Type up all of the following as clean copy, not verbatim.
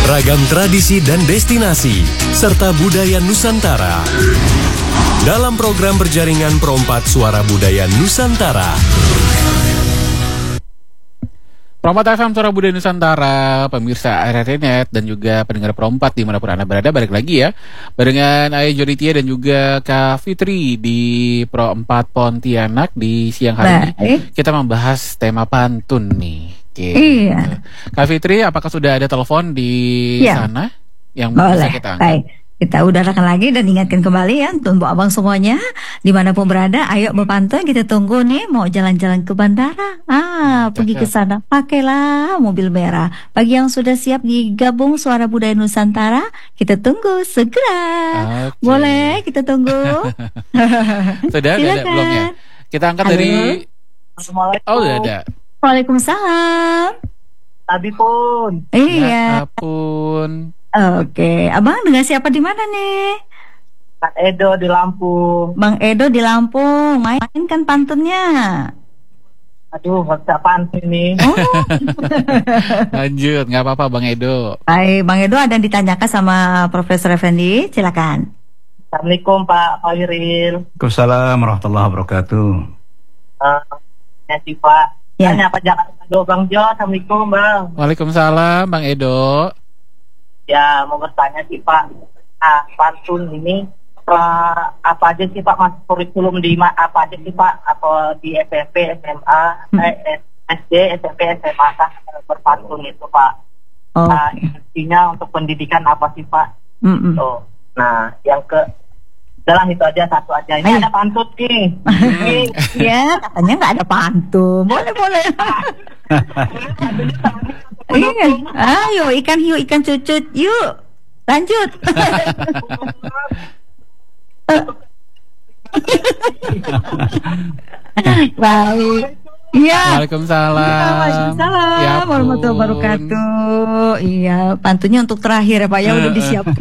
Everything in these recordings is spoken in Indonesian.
Ragam tradisi dan destinasi, serta budaya Nusantara. Dalam program berjaringan Perompat Suara Budaya Nusantara. Perompat FM Suara Budaya Nusantara, pemirsa RRI.net dan juga pendengar Perompat dimanapun Anda berada, balik lagi ya barengan Ayah Joditia dan juga Kak Fitri di Perompat Pontianak. Di siang hari ini kita membahas tema pantun nih. Iya. Kak Fitri, apakah sudah ada telepon di sana yang bisa kita angkat? Baik. Kita udarakan lagi dan ingatkan kembali ya untuk abang semuanya dimanapun berada, ayo berpantun, kita tunggu nih mau jalan-jalan ke bandara. Pergi ke sana, pakailah mobil merah. Bagi yang sudah siap digabung Suara Budaya Nusantara, kita tunggu segera. Boleh kita tunggu. Sudah ada belum ya? Kita angkat dari. Assalamualaikum. Oh, udah ada. Waalaikumsalam. Tadi pun. Iya. Apun. Oke, abang dengan siapa di mana nih? Bang Edo di Lampung. Bang Edo di Lampung, mainkan pantunnya. Aduh, baca pantun nih. Lanjut, nggak apa-apa Bang Edo. Baik, Bang Edo ada yang ditanyakan sama Profesor Effendi, silakan. Assalamualaikum Pak Wiril. Waalaikumsalam warahmatullahi wabarakatuh. Ya sih Pak. Ya. Tanya Pak Jakarta Bang Jo. Assalamualaikum Bang. Waalaikumsalam Bang Edo. Ya, mau bertanya sih Pak, pantun ini apa aja sih Pak, masuk kurikulum di apa aja sih Pak, atau di SMP, SMA, SD, SMP, SMA kah berpantun itu Pak? Intinya untuk pendidikan apa sih Pak? Tuh. Nah, yang dalam itu aja, satu aja. Ini ada pantun nih. Ya, katanya nggak ada pantun. Boleh. Iya, ayo ikan hiu, ikan cucut, yuk lanjut. Baik. Iya. Waalaikumsalam. Waalaikumsalam warahmatullahi wabarakatuh. Iya, pantunnya untuk terakhir ya Pak ya, udah disiapkan.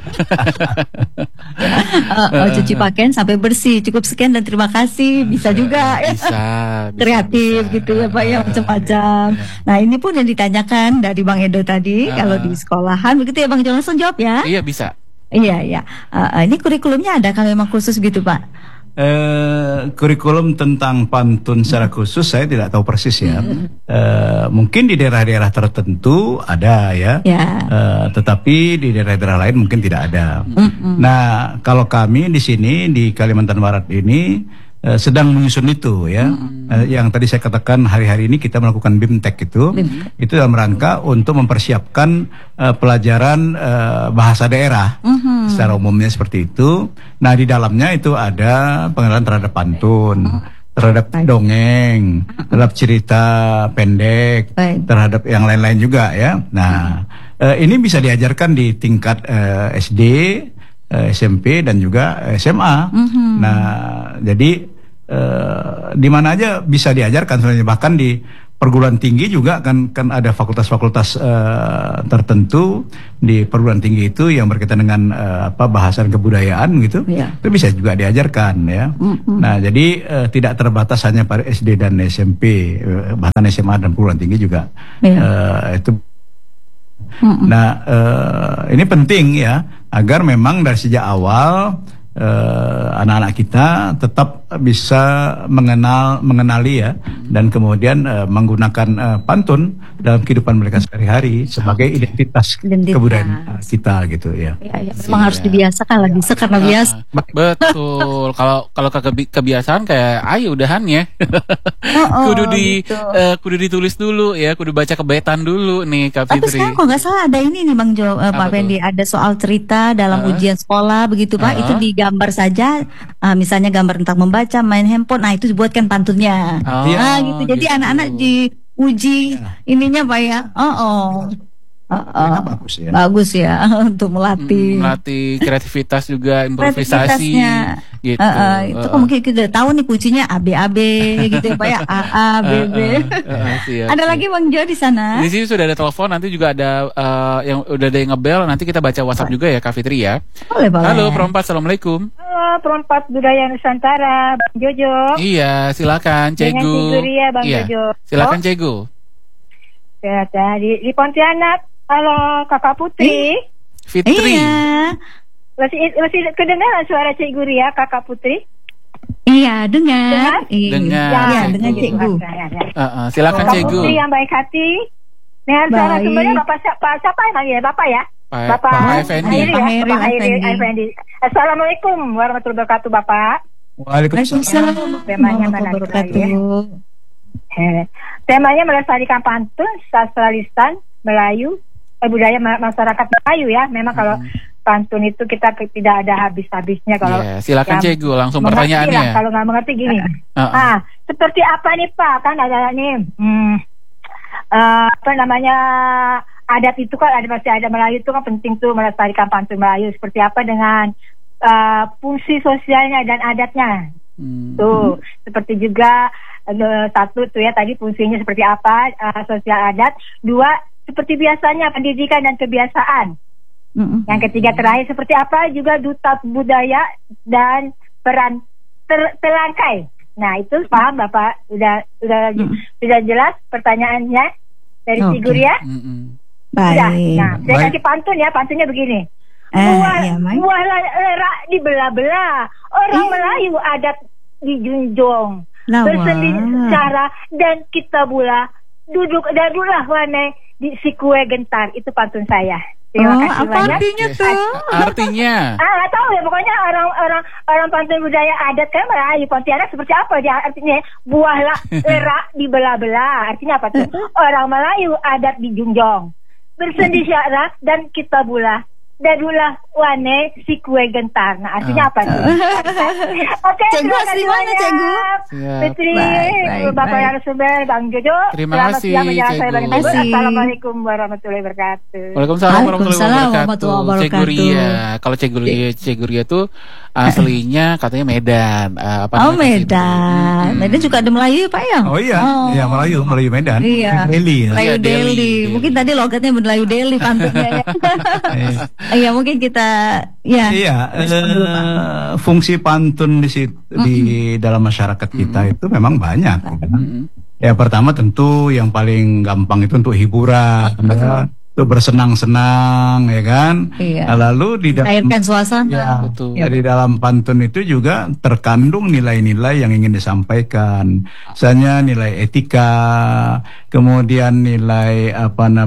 Cuci pakaian sampai bersih, cukup sekian dan terima kasih. Bisa juga ya. Bisa, kreatif gitu ya Pak ya, macam-macam. Nah, ini pun yang ditanyakan dari Bang Edo tadi, kalau di sekolahan begitu ya Bang, jangan langsung jawab ya. Iya, bisa. Iya. Ini kurikulumnya ada kalau memang khusus gitu Pak? Kurikulum tentang pantun secara khusus saya tidak tahu persis ya. Mungkin di daerah-daerah tertentu ada ya. Tetapi di daerah-daerah lain mungkin tidak ada. Nah, kalau kami di sini di Kalimantan Barat ini sedang menyusun itu ya. Yang tadi saya katakan hari-hari ini kita melakukan BIMTEK itu dalam rangka untuk mempersiapkan pelajaran bahasa daerah secara umumnya seperti itu. Nah, di dalamnya itu ada pengenalan terhadap pantun, terhadap dongeng, terhadap cerita pendek, terhadap yang lain-lain juga ya. Nah, ini bisa diajarkan di tingkat SD, SMP dan juga SMA. Nah, jadi di mana aja bisa diajarkan sebenarnya, bahkan di perguruan tinggi juga kan ada fakultas-fakultas tertentu di perguruan tinggi itu yang berkaitan dengan bahasa dan kebudayaan gitu. Itu bisa juga diajarkan ya. Nah, jadi tidak terbatas hanya pada SD dan SMP, bahkan SMA dan perguruan tinggi juga itu. Nah, ini penting ya, agar memang dari sejak awal anak-anak kita tetap bisa mengenali ya, dan kemudian menggunakan pantun dalam kehidupan mereka sehari-hari sebagai identitas kebudayaan kita gitu ya. Memang harus dibiasakan lah, bisa karena biasa. Betul. Kalau kebiasaan kayak ayo udahan ya. Kudu ditulis dulu ya, kudu baca kebetan dulu nih Kak Fitri. Tapi sekarang kok nggak salah ada ini nih Bang Jo, Pak Fendi, ada soal cerita dalam ujian sekolah begitu Pak, itu digambar saja, misalnya gambar tentang membaca, main handphone, nah itu dibuatkan pantunnya. Gitu. Jadi anak-anak diuji ininya Pak ya. Bagus ya untuk melatih kreativitas juga, improvisasi gitu. Itu mungkin kita tahu nih kuncinya ABAB gitu ya Pak ya, AABB. Ada lagi Bang Jo di sana. Di sini sudah ada telepon, nanti juga ada yang udah ada yang ngebel, nanti kita baca WhatsApp juga ya Kak Fitri ya. Boleh. Halo Perompat, assalamualum. Halo Perompat Budaya Nusantara, Bang Jojo. Iya, silakan Cegu. Bang Jojo. Silakan Cegu. Di Pontianak. Halo Kakak Putri. Fitri. Iya. Masih kedengaran suara Cikgu Ria, Kakak Putri? Iya, dengar. Dengar. Iya, Cikgu. dengar Cikgu. Silakan Kakak Cikgu. Putri yang baik hati. Dengan Baik. sumbernya siapa yang manggil? Bapak ya? Pak Effendi. Bapak Hairi Effendi. Assalamualaikum warahmatullahi wabarakatuh, Bapak. Waalaikumsalam Temanya warahmatullahi menarik sekali ya. wabarakatuh. Temanya melestarikan pantun, sastra lisan, Melayu, budaya masyarakat Melayu ya. Memang kalau pantun itu kita tidak ada habis-habisnya kalau. Iya, silakan yang Cikgu langsung mengerti pertanyaannya. lah, kalau nggak mengerti gini. Seperti apa nih Pak? Kan ada nih, apa namanya, adat itu kan masih ada Melayu itu kan penting tuh melestarikan pantun Melayu. Seperti apa dengan fungsi sosialnya dan adatnya? Tuh, seperti juga satu tuh ya tadi fungsinya seperti apa, sosial adat. Dua, seperti biasanya pendidikan dan kebiasaan. Yang ketiga terakhir seperti apa juga duta budaya dan peran telangkai. Nah itu paham Bapak, sudah jelas pertanyaannya dari Cikgu Ria. Baik. Nah saya kasih pantun ya, pantunnya begini. Buah lerak dibelah-belah, orang Melayu adat dijunjung, bersendiri cara dan kita bula duduklah wane di si kue gentar. Itu pantun saya. Terima kasih apa banyak. artinya tuh? Artinya? Nggak tahu ya, pokoknya orang pantun budaya adat kan Melayu Pontianak seperti apa dia artinya, buah lerak dibelah-belah. Artinya apa tuh? Orang Melayu adat dijunjung, bersendi syarat dan kita bulah dadulah wane si kue gentar. Nah artinya apa tuh? Oke, Cikgu asli mana Cikgu? Fitri, Bapak Narasumber, Bang Jojo. Terima kasih Cikgu. Assalamualaikum warahmatullahi wabarakatuh. Waalaikumsalam warahmatullahi wabarakatuh. Cikgu Ria. Kalau Cikgu Ria tuh aslinya katanya Medan. Medan. Medan juga ada Melayu ya Pak ya? Oh iya, iya Melayu Medan. Iya. Melayu Delhi. Mungkin tadi logatnya Melayu Delhi pantunnya ya. Iya mungkin kita fungsi pantun di dalam masyarakat kita itu memang banyak. Ya pertama tentu yang paling gampang itu untuk hiburan, untuk bersenang-senang, ya kan. Lalu di dalam cairkan suasana. Di dalam pantun itu juga terkandung nilai-nilai yang ingin disampaikan. Misalnya nilai etika, kemudian nilai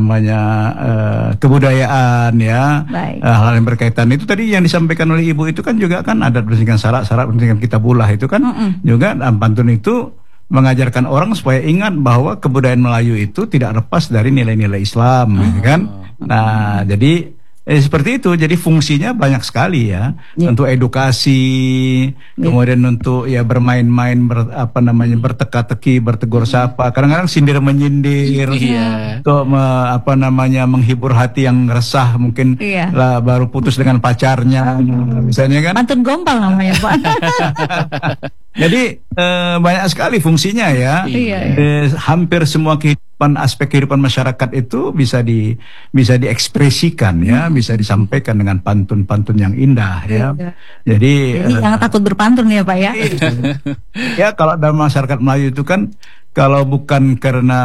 kebudayaan ya. Hal yang berkaitan itu tadi yang disampaikan oleh Ibu itu kan juga kan adat berdasarkan syarat berdasarkan kita bulah itu kan juga dalam pantun itu mengajarkan orang supaya ingat bahwa kebudayaan Melayu itu tidak lepas dari nilai-nilai Islam, kan? Nah, jadi seperti itu. Jadi fungsinya banyak sekali ya, untuk edukasi, kemudian untuk ya bermain-main, berteka-teki, bertegur sapa, kadang-kadang sindir menyindir, untuk menghibur hati yang resah mungkin lah baru putus dengan pacarnya, misalnya kan. Pantun gombal namanya Pak. Jadi banyak sekali fungsinya ya. Hampir semua aspek kehidupan masyarakat itu bisa diekspresikan ya, bisa disampaikan dengan pantun-pantun yang indah ya. Jadi jangan takut berpantun ya Pak ya. Ya kalau dalam masyarakat Melayu itu kan kalau bukan karena